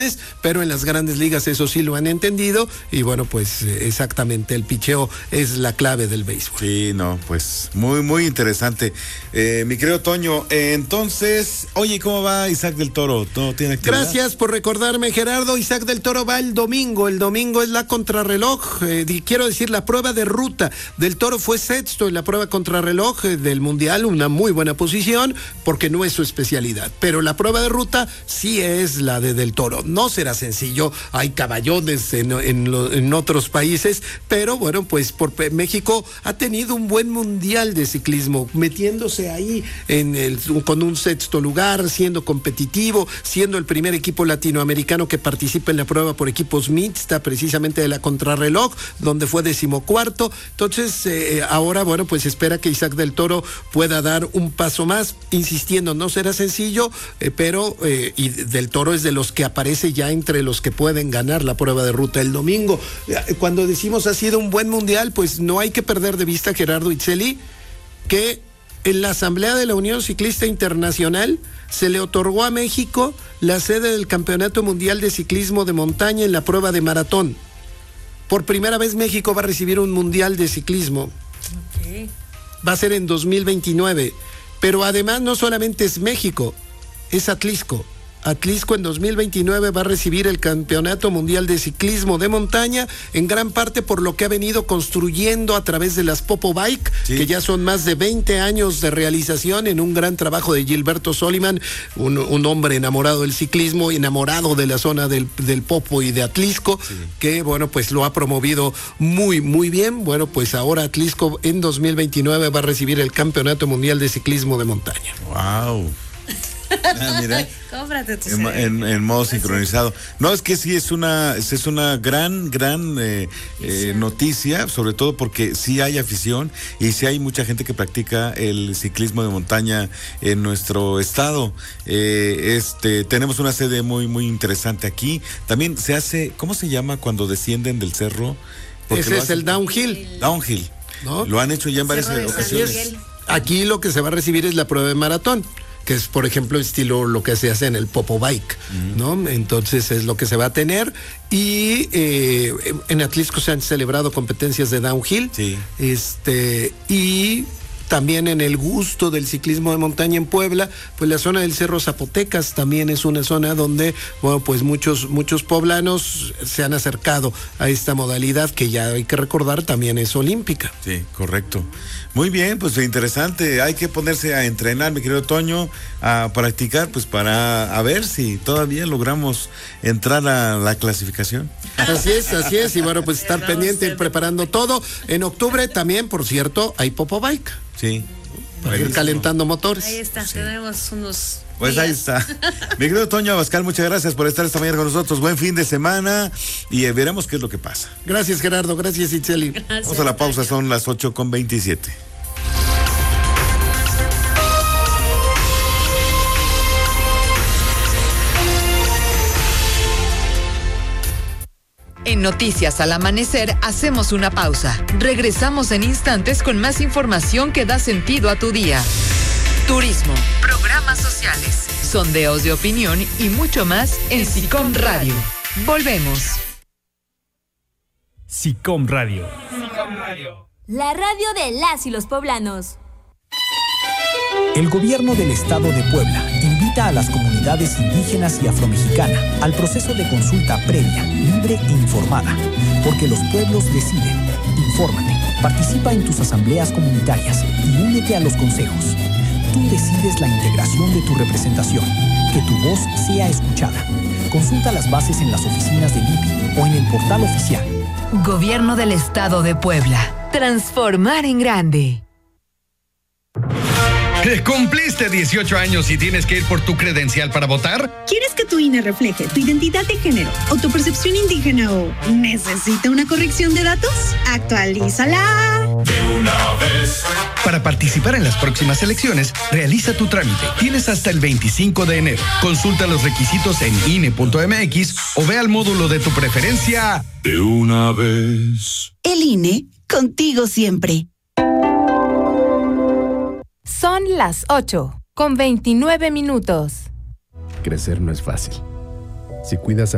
pero en las grandes ligas eso sí lo han entendido y bueno, pues exactamente el picheo es la clave del béisbol. Sí, no, pues muy, muy interesante. Mi querido Toño, entonces, oye, ¿cómo va Isaac del Toro? ¿Todo tiene actividad? Gracias por recordarme, Gerardo. Isaac del Toro va el domingo es la contrarreloj, quiero decir, la prueba de ruta. Del Toro fue sexto en la prueba contrarreloj del Mundial, una muy buena posición, porque no es su especialidad, pero la prueba de ruta sí es la de Del Toro. No será sencillo, hay caballones en otros países, pero bueno, pues México ha tenido un buen mundial de ciclismo, metiéndose ahí con un sexto lugar, siendo competitivo, siendo el primer equipo latinoamericano que participa en la prueba por equipos mixta, precisamente de la contrarreloj, donde fue 14º. Entonces, ahora, bueno, pues espera que Isaac del Toro pueda dar un paso más, insistiendo, no será sencillo, pero y Del Toro es de los que aparece ya entre los que pueden ganar la prueba de ruta el domingo. Cuando decimos ha sido un buen mundial, pues no hay que perder de vista, Gerardo Itzeli, que en la Asamblea de la Unión Ciclista Internacional se le otorgó a México la sede del Campeonato Mundial de Ciclismo de Montaña en la prueba de maratón. Por primera vez México va a recibir un mundial de ciclismo. Okay. Va a ser en 2029. Pero además no solamente es México, es Atlisco. Atlisco en 2029 va a recibir el Campeonato Mundial de Ciclismo de Montaña, en gran parte por lo que ha venido construyendo a través de las Popo Bike, sí, que ya son más de 20 años de realización en un gran trabajo de Gilberto Soliman, un hombre enamorado del ciclismo, enamorado de la zona del Popo y de Atlisco, sí, que bueno, pues lo ha promovido muy, muy bien. Bueno, pues ahora Atlisco en 2029 va a recibir el Campeonato Mundial de Ciclismo de Montaña. ¡Wow! Mira, cómprate tu en modo sincronizado. No, es que sí es una gran noticia, sobre todo porque sí hay afición y sí hay mucha gente que practica el ciclismo de montaña en nuestro estado. Tenemos una sede muy, muy interesante aquí. También se hace, ¿cómo se llama cuando descienden del cerro? Porque ese es el downhill. Downhill, ¿no? Lo han hecho ya en varias ocasiones. Aquí lo que se va a recibir es la prueba de maratón, que es, por ejemplo, estilo lo que se hace en el Popo Bike, ¿no? Entonces es lo que se va a tener. Y en Atlisco se han celebrado competencias de downhill. Sí. Y también en el gusto del ciclismo de montaña en Puebla, pues la zona del Cerro Zapotecas también es una zona donde, bueno, pues muchos poblanos se han acercado a esta modalidad que ya hay que recordar también es olímpica. Sí, correcto. Muy bien, pues interesante. Hay que ponerse a entrenar, mi querido Toño, a practicar, pues para a ver si todavía logramos entrar a la clasificación. Así es. Y bueno, pues estar pendiente y preparando todo. En octubre también, por cierto, hay Popo Bike. Sí. Para ir calentando motores. Ahí está, sí, tenemos unos pues días. Ahí está. Mi querido Toño Abascal, muchas gracias por estar esta mañana con nosotros. Buen fin de semana y veremos qué es lo que pasa. Gracias, Gerardo. Gracias, Itzeli. Vamos a la pausa, son las 8:27. En Noticias al Amanecer hacemos una pausa. Regresamos en instantes con más información que da sentido a tu día. Turismo, programas sociales, sondeos de opinión y mucho más en SICOM Radio. Volvemos. SICOM Radio. La radio de las y los poblanos. El gobierno del estado de Puebla invita a las comunidades indígenas y afromexicana al proceso de consulta previa, libre e informada, porque los pueblos deciden. Infórmate, participa en tus asambleas comunitarias y únete a los consejos. Tú decides la integración de tu representación, que tu voz sea escuchada. Consulta las bases en las oficinas del IPI o en el portal oficial. Gobierno del estado de Puebla. Transformar en grande. ¿Cumpliste 18 años y tienes que ir por tu credencial para votar? ¿Quieres que tu INE refleje tu identidad de género o tu percepción indígena o necesita una corrección de datos? ¡Actualízala! De una vez. Para participar en las próximas elecciones, realiza tu trámite. Tienes hasta el 25 de enero. Consulta los requisitos en INE.mx o ve al módulo de tu preferencia. De una vez. El INE, contigo siempre. Son las 8:29. Crecer no es fácil. Si cuidas a